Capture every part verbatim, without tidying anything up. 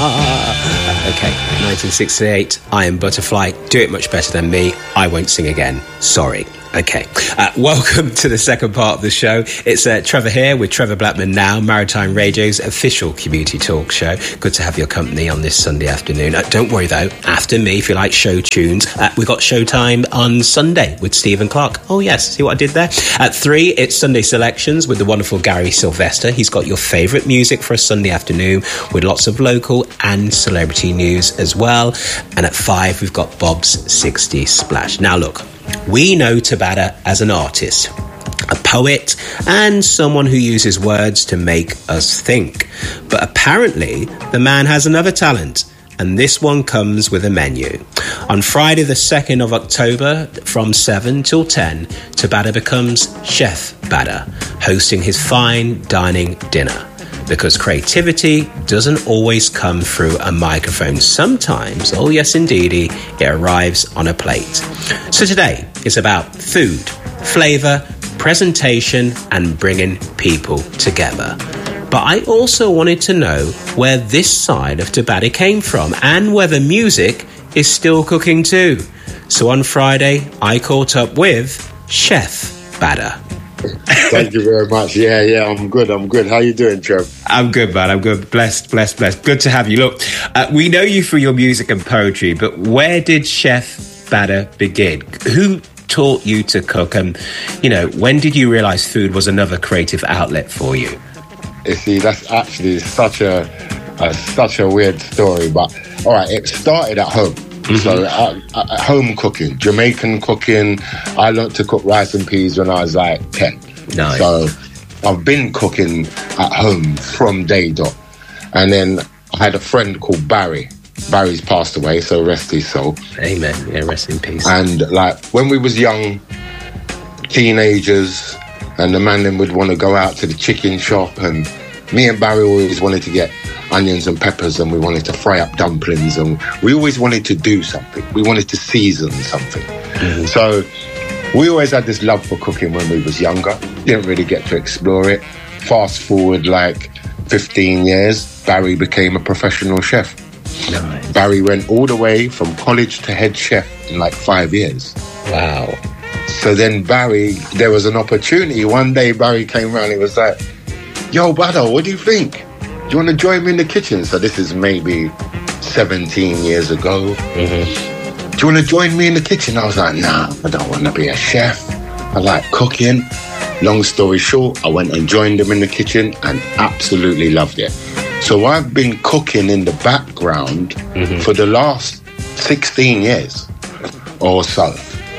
Okay, nineteen sixty-eight, I Am Butterfly. Do it much better than me. I won't sing again. Sorry. Okay. Uh, welcome to the second part of the show. It's uh, Trevor here with Trevor Blackman Now, Maritime Radio's official community talk show. Good to have your company on this Sunday afternoon. Uh, don't worry though, after me, if you like show tunes, uh, we've got Showtime on Sunday with Stephen Clark. Oh yes, see what I did there? At three, it's Sunday Selections with the wonderful Gary Sylvester. He's got your favourite music for a Sunday afternoon with lots of local and celebrity news as well. And at five, we've got Bob's sixty Splash. Now look, we know Tabata as an artist, a poet, and someone who uses words to make us think. But apparently, the man has another talent, and this one comes with a menu. On Friday the second of October, from seven till ten, Tabata becomes Chef Bada, hosting his fine dining dinner. Because creativity doesn't always come through a microphone. Sometimes, oh yes indeedy, it arrives on a plate. So today is about food, flavour, presentation and bringing people together. But I also wanted to know where this side of Tabata came from and whether music is still cooking too. So on Friday, I caught up with Chef Bada. Thank you very much. Yeah, yeah, I'm good. I'm good. How you doing, Trev? I'm good, man. I'm good. Blessed, blessed, blessed. Good to have you. Look, uh, we know you for your music and poetry, but where did Chef Bada begin? Who taught you to cook? And, you know, when did you realise food was another creative outlet for you? You see, that's actually such a, a such a weird story. But, all right, it started at home. Mm-hmm. So uh, uh, home cooking, Jamaican cooking. I learned to cook rice and peas when I was like ten. Nice. So I've been cooking at home from day dot. And then I had a friend called Barry. Barry's passed away, so rest his soul. Amen. Yeah, rest in peace. And like when we was young, teenagers, and the man then would want to go out to the chicken shop, and me and Barry always wanted to get onions and peppers, and we wanted to fry up dumplings, and we always wanted to do something. We wanted to season something. Mm-hmm. So we always had this love for cooking when we was younger. Didn't really get to explore it. Fast forward like fifteen years, Barry became a professional chef. Nice. Barry went all the way from college to head chef in like five years. Wow. So then Barry, there was an opportunity. One day Barry came around, he was like, yo, Bada, what do you think? Do you want to join me in the kitchen? So this is maybe seventeen years ago. Mm-hmm. Do you want to join me in the kitchen? I was like, nah, I don't want to be a chef. I like cooking. Long story short, I went and joined him in the kitchen and absolutely loved it. So I've been cooking in the background mm-hmm. for the last sixteen years or so.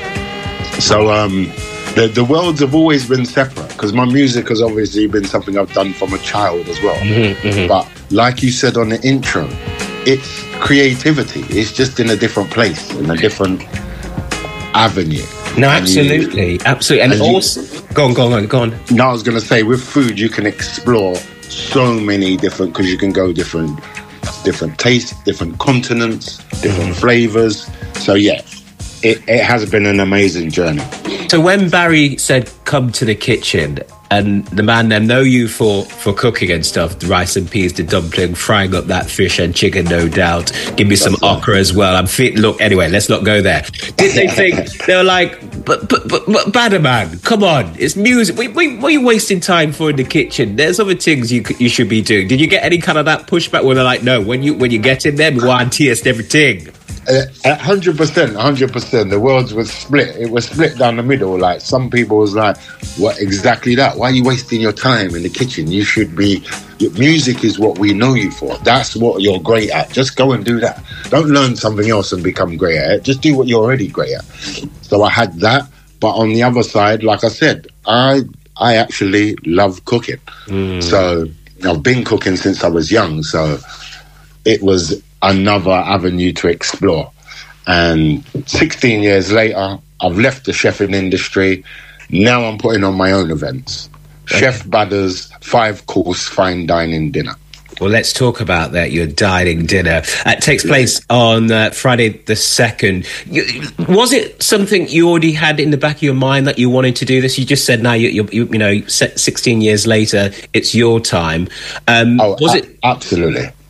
So um, the, the worlds have always been separate because my music has obviously been something I've done from a child as well. Mm-hmm, mm-hmm. But like you said on the intro, it's creativity. It's just in a different place, in a different avenue. No, absolutely. You, absolutely. And, and also... You, go on, go on, go on. No, I was going to say, with food, you can explore so many different... Because you can go different different tastes, different continents, different mm-hmm. flavours. So, yeah. It, it has been an amazing journey. So when Barry said, come to the kitchen, and the man then know you for, for cooking and stuff, the rice and peas, the dumpling, frying up that fish and chicken, no doubt. Give me That's some right. okra as well. I'm fit. Look, anyway, let's not go there. Did they think, they were like, but, but, but, but Bada man, come on, it's music. What, what are you wasting time for in the kitchen? There's other things you you should be doing. Did you get any kind of that pushback where they're like, no, when you when you get in there, we want to taste everything? A hundred percent, a hundred percent. The worlds was split. It was split down the middle. Like some people was like, "What exactly that? Why are you wasting your time in the kitchen? You should be. Music is what we know you for. That's what you're great at. Just go and do that. Don't learn something else and become great at it. Just do what you're already great at." So I had that, but on the other side, like I said, I I actually love cooking. Mm. So I've been cooking since I was young. So it was another avenue to explore. And sixteen years later, I've left the chefing industry. Now I'm putting on my own events. Okay. Chef Bada's five-course fine dining dinner. Well, let's talk about that, your dining dinner. Uh, it takes place on uh, Friday the second. You, was it something you already had in the back of your mind that you wanted to do this? You just said now, you, you, you, you know, sixteen years later, it's your time. Um, oh, was a- it? Absolutely.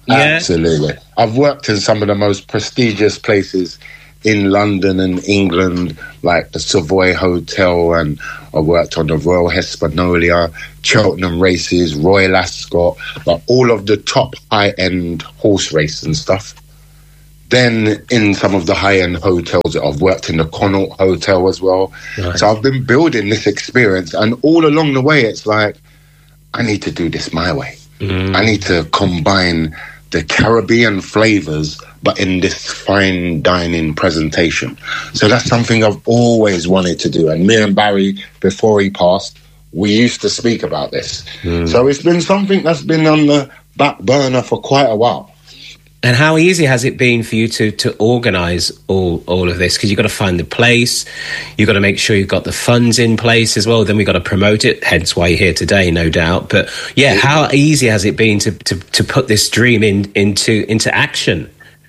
Yeah. Absolutely. I've worked in some of the most prestigious places in London and England, like the Savoy Hotel, and I worked on the Royal Hispaniola, Cheltenham Races, Royal Ascot, like all of the top high-end horse race and stuff. Then in some of the high-end hotels, I've worked in the Connaught Hotel as well. Nice. So I've been building this experience, and all along the way, it's like, I need to do this my way. Mm. I need to combine the Caribbean flavours, but in this fine dining presentation. So that's something I've always wanted to do. And me and Barry, before he passed, we used to speak about this. Mm. So it's been something that's been on the back burner for quite a while. And how easy has it been for you to to organise all, all of this? Because you've got to find the place, you've got to make sure you've got the funds in place as well, then we've got to promote it, hence why you're here today, no doubt. But yeah, how easy has it been to, to, to put this dream in, into into action?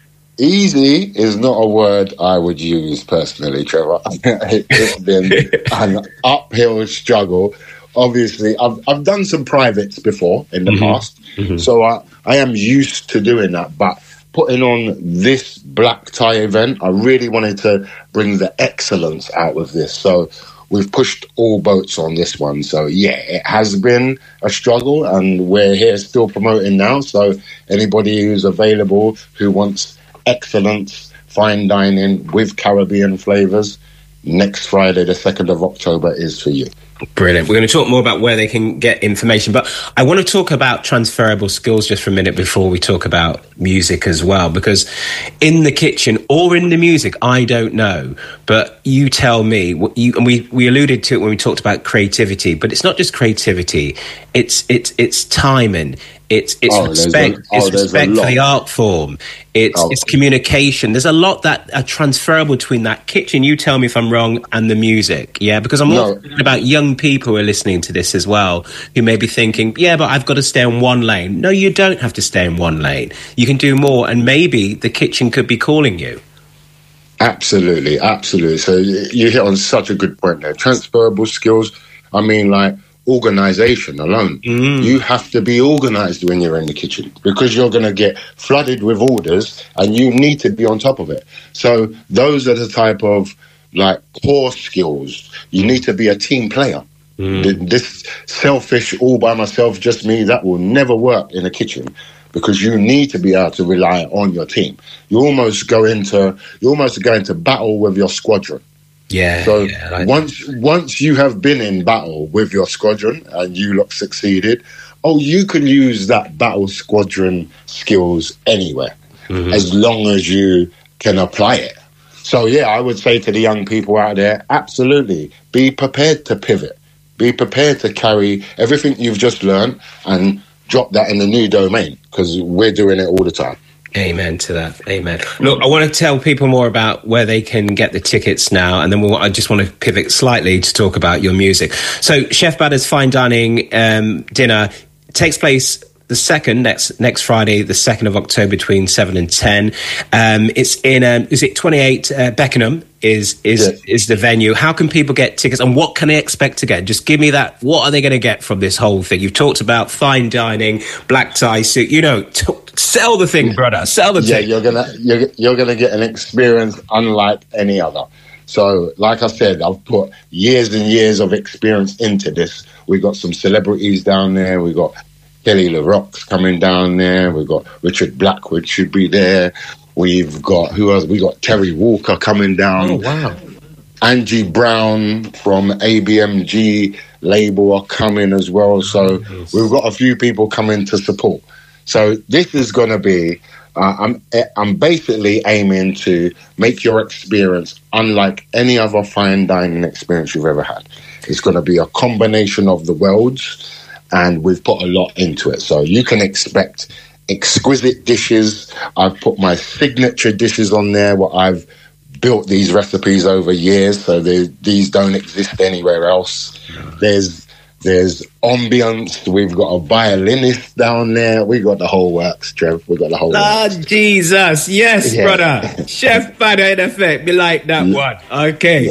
Easy is not a word I would use personally, Trevor. It's been an uphill struggle. Obviously, I've I've done some privates before in the mm-hmm. past, mm-hmm. so I, I am used to doing that. But putting on this black tie event, I really wanted to bring the excellence out of this. So we've pushed all boats on this one. So yeah, it has been a struggle, and we're here still promoting now. So anybody who's available who wants excellence, fine dining with Caribbean flavours, next Friday, the second of October, is for you. Brilliant. We're going to talk more about where they can get information, but I want to talk about transferable skills just for a minute before we talk about music as well, because in the kitchen or in the music, I don't know, but you tell me what you, and we, we alluded to it when we talked about creativity, but it's not just creativity, it's it's it's timing. It's it's oh, respect. A, oh, it's respect for the art form. It's oh. it's communication. There's a lot that are transferable between that kitchen. You tell me if I'm wrong, and the music. Yeah, because I'm no. thinking about young people who are listening to this as well, who may be thinking, yeah, but I've got to stay in one lane. No, you don't have to stay in one lane. You can do more, and maybe the kitchen could be calling you. Absolutely, absolutely. So you hit on such a good point there. Transferable skills. I mean, like. Organisation alone. Mm. You have to be organised when you're in the kitchen, because you're going to get flooded with orders and you need to be on top of it. So those are the type of like core skills. You need to be a team player. Mm. This selfish, all by myself, just me, that will never work in a kitchen, because you need to be able to rely on your team. You almost go into you almost go into battle with your squadron. Yeah. So yeah, like once that. once you have been in battle with your squadron and you lot succeeded, oh, you can use that battle squadron skills anywhere, mm-hmm. as long as you can apply it. So yeah, I would say to the young people out there, absolutely, be prepared to pivot, be prepared to carry everything you've just learned and drop that in the new domain, because we're doing it all the time. Amen to that. Amen. Look, I want to tell people more about where they can get the tickets now, and then we'll, I just want to pivot slightly to talk about your music. So Chef Badder's Fine Dining um, Dinner takes place the second, next next Friday, the second of October, between seven and ten. Um, it's in, um, is it twenty-eight uh, Beckenham is is yeah. is the venue. How can people get tickets, and what can they expect to get? Just give me that. What are they going to get from this whole thing? You've talked about fine dining, black tie suit. You know, t- sell the thing, brother. Sell the yeah, thing. Yeah, you're gonna you're, you're gonna get an experience unlike any other. So, like I said, I've put years and years of experience into this. We got some celebrities down there. We got Kelly LaRock's coming down there. We've got Richard Blackwood should be there. We've got, who else? We got Terry Walker coming down. Oh, wow. Angie Brown from A B M G label are coming as well. So nice. We've got a few people coming to support. So this is going to be, uh, I'm, I'm basically aiming to make your experience unlike any other fine dining experience you've ever had. It's going to be a combination of the worlds, and we've put a lot into it. So you can expect exquisite dishes. I've put my signature dishes on there, what I've built these recipes over years, so these don't exist anywhere else. There's there's ambience. We've got a violinist down there. We got the whole works, Trev. We got the whole Lord works. Jesus, yes, yeah. brother. Chef Badder, in effect, me like that yeah. one. Okay. Yeah.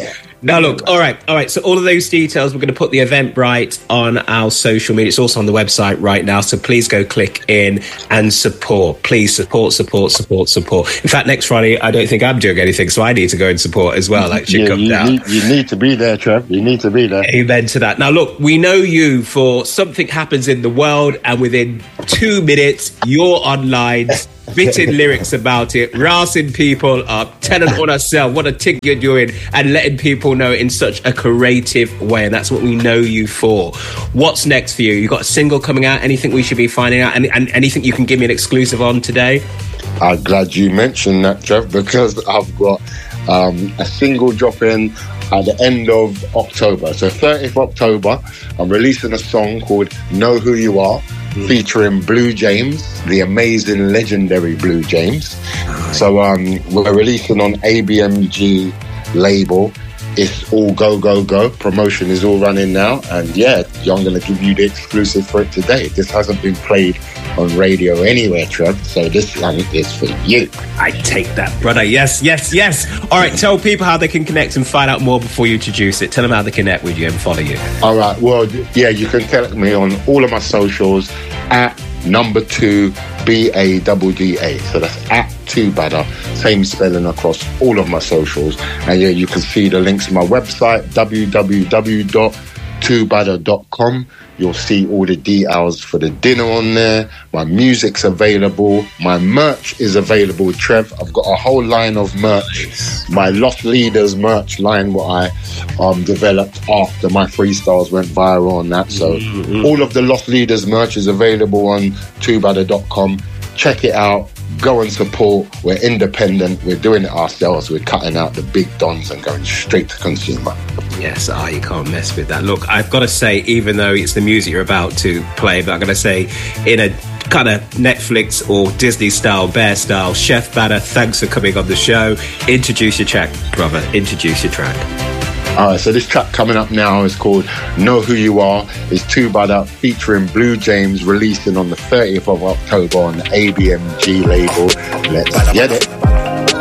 Now, look, all right, all right. So all of those details, we're going to put the Eventbrite on our social media. It's also on the website right now. So please go click in and support. Please support, support, support, support. In fact, next Friday, I don't think I'm doing anything, so I need to go and support as well. Like, yeah, you, need, you need to be there, Trev. You need to be there. Amen to that. Now, look, we know you for something happens in the world, and within two minutes, you're online. Spitting lyrics about it, rousing people up, telling on ourselves what a thing you're doing, and letting people know in such a creative way. And that's what we know you for. What's next for you? You got a single coming out? Anything we should be finding out? And, and anything you can give me an exclusive on today? I'm glad you mentioned that, Trev, because I've got um, a single dropping at the end of October. So thirtieth of October, I'm releasing a song called Know Who You Are, featuring Blue James, the amazing, legendary Blue James. So um, we're releasing on A B M G label. It's all go, go, go. Promotion is all running now. And yeah, I'm going to give you the exclusive for it today. This hasn't been played on radio anywhere, Trev. So this one is for you. I take that, brother. Yes, yes, yes. All right, tell people how they can connect and find out more before you introduce it. Tell them how they connect with you and follow you. All right. Well, yeah, you can connect me on all of my socials at number two B A D D A. So that's at two badder. Same spelling across all of my socials. And yeah, you can see the links to my website, w w w dot two badder dot com. You'll see all the details for the dinner on there. My music's available. My merch is available, Trev. I've got a whole line of merch. My Lost Leaders merch line, what I um, developed after my freestyles went viral on that. So mm-hmm. all of the Lost Leaders merch is available on two badder dot com. Check it out. Go and support. We're independent. We're doing it ourselves. We're cutting out the big dons and going straight to consumer. Yes, ah, oh, you can't mess with that. Look, I've got to say, even though it's the music you're about to play, but I'm going to say, in a kind of Netflix or Disney style, Bear style, Chef Badder, thanks for coming on the show. Introduce your track, brother. Introduce your track. All right, so this track coming up now is called Know Who You Are. It's two badder featuring Blue James, releasing on the thirtieth of October on the A B M G label. Let's get it.